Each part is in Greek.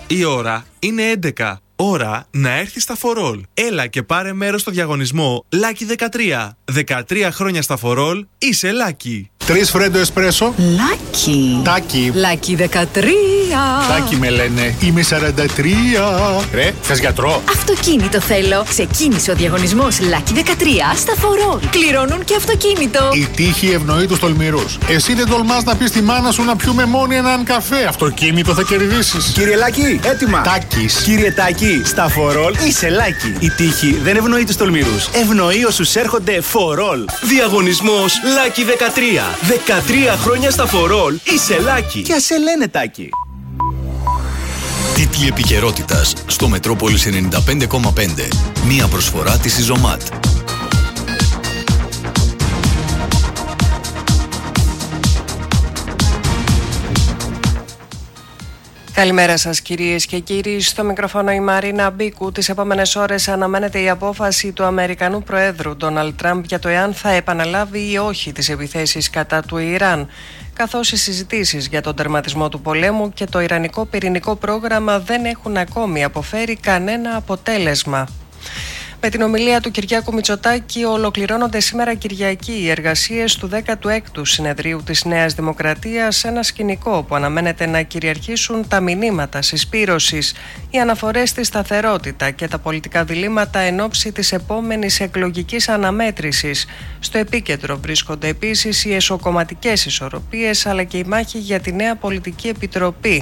Η ώρα είναι 11. Ώρα να έρθει στα For All. Έλα και πάρε μέρος στο διαγωνισμό Lucky 13. 13 χρόνια στα For All, είσαι Lucky. 3 φρέντο εσπρέσο. Lucky. Τάκι. Lucky 13. Τάκι με λένε. Είμαι 43. Ρε, θες γιατρό? Αυτοκίνητο θέλω. Ξεκίνησε ο διαγωνισμός Lucky 13 στα For All. Κληρώνουν και αυτοκίνητο. Η τύχη ευνοεί τους τολμηρούς. Εσύ δεν τολμάς να πεις στη μάνα σου να πιούμε μόνοι έναν καφέ. Αυτοκίνητο θα κερδίσεις. Κύριε Λάκη, έτοιμα. Τάκης. Κύριε Τάκη, στα For All είσαι Λάκη. Η τύχη δεν ευνοεί τους τολμηρούς. Ευνοεί όσους έρχονται For All. Διαγωνισμός Lucky 13. 13 χρόνια στα For All είσαι Λάκη. Και ας σε λένε Τάκη. Τίτλοι επικαιρότητας στο Μετρόπολης 95,5. Μία προσφορά της Ιζωμάτ. Καλημέρα σας κυρίες και κύριοι. Στο μικρόφωνο η Μαρίνα Μπίκου. Τις επόμενες ώρες αναμένεται η απόφαση του Αμερικανού Προέδρου Ντόναλντ Τραμπ για το εάν θα επαναλάβει ή όχι τις επιθέσεις κατά του Ιράν, καθώς οι συζητήσεις για τον τερματισμό του πολέμου και το ιρανικό πυρηνικό πρόγραμμα δεν έχουν ακόμη αποφέρει κανένα αποτέλεσμα. Με την ομιλία του Κυριάκου Μητσοτάκη ολοκληρώνονται σήμερα Κυριακή οι εργασίες του 16ου συνεδρίου της Νέας Δημοκρατίας, ένα σκηνικό που αναμένεται να κυριαρχήσουν τα μηνύματα συσπήρωσης, οι αναφορές στη σταθερότητα και τα πολιτικά διλήμματα εν ώψη της επόμενης εκλογικής αναμέτρησης. Στο επίκεντρο βρίσκονται επίσης οι εσωκομματικές ισορροπίες αλλά και η μάχη για τη νέα πολιτική επιτροπή.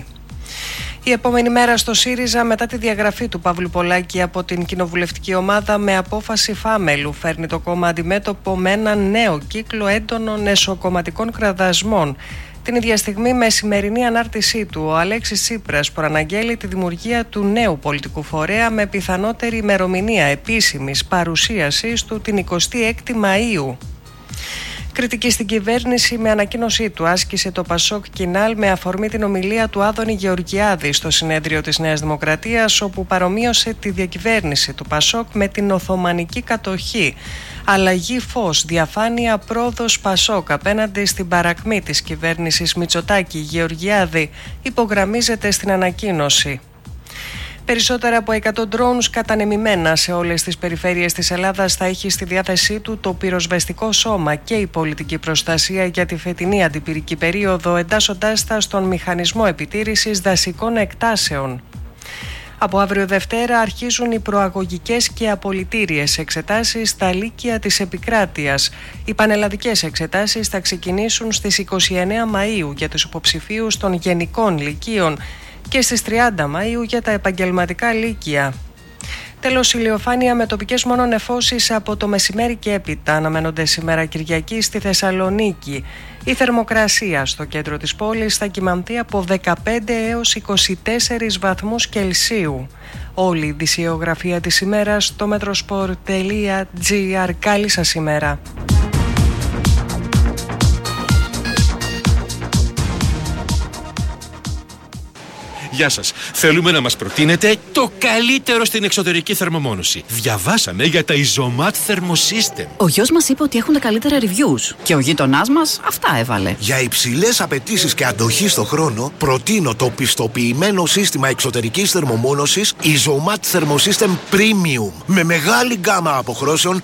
Η επόμενη μέρα στο ΣΥΡΙΖΑ μετά τη διαγραφή του Παύλου Πολάκη από την κοινοβουλευτική ομάδα με απόφαση φάμελου φέρνει το κόμμα αντιμέτωπο με έναν νέο κύκλο έντονων εσωκομματικών κραδασμών. Την ίδια στιγμή με σημερινή ανάρτησή του ο Αλέξης Τσίπρας προαναγγέλει τη δημιουργία του νέου πολιτικού φορέα με πιθανότερη ημερομηνία επίσημης παρουσίασης του την 26η Μαΐου. Κριτική στην κυβέρνηση με ανακοίνωσή του άσκησε το Πασόκ Κινάλ με αφορμή την ομιλία του Άδωνη Γεωργιάδη στο συνέδριο της Νέας Δημοκρατίας, όπου παρομοίωσε τη διακυβέρνηση του Πασόκ με την Οθωμανική κατοχή. Αλλαγή φως, διαφάνεια, πρόοδος Πασόκ απέναντι στην παρακμή της κυβέρνησης Μητσοτάκη Γεωργιάδη υπογραμμίζεται στην ανακοίνωση. Περισσότερα από 100 drones κατανεμημένα σε όλες τις περιφέρειες της Ελλάδας θα έχει στη διάθεσή του το πυροσβεστικό σώμα και η πολιτική προστασία για τη φετινή αντιπυρική περίοδο, εντάσσοντάς τα στον μηχανισμό επιτήρησης δασικών εκτάσεων. Από αύριο Δευτέρα αρχίζουν οι προαγωγικές και απολυτήριες εξετάσεις στα λύκεια της επικράτειας. Οι πανελλαδικές εξετάσεις θα ξεκινήσουν στις 29 Μαΐου για τους υποψηφίους των γενικών λυκείων και στις 30 Μαΐου για τα επαγγελματικά λύκεια. Τέλος, ηλιοφάνεια με τοπικές μόνο νεφώσεις από το μεσημέρι και έπειτα αναμένονται σήμερα Κυριακή στη Θεσσαλονίκη. Η θερμοκρασία στο κέντρο της πόλης θα κυμανθεί από 15 έως 24 βαθμούς Κελσίου. Όλη η ειδησιογραφία της ημέρας στο metrosport.gr. Καλή σας ημέρα. Γεια σας. Θέλουμε να μας προτείνετε το καλύτερο στην εξωτερική θερμομόνωση. Διαβάσαμε για τα Ιζωμάτ Thermosystem. Ο γιος μας είπε ότι έχουν τα καλύτερα reviews και ο γείτονάς μας αυτά έβαλε. Για υψηλές απαιτήσεις και αντοχή στο χρόνο, προτείνω το πιστοποιημένο σύστημα εξωτερικής θερμομόνωσης Ιζωμάτ Thermosystem Premium με μεγάλη γκάμα αποχρώσεων